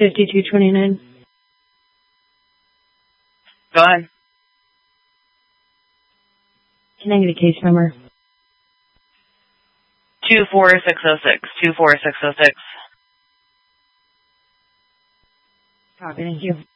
5229. Go ahead. Can I get a case number? 24606. 24606. Copy, thank you.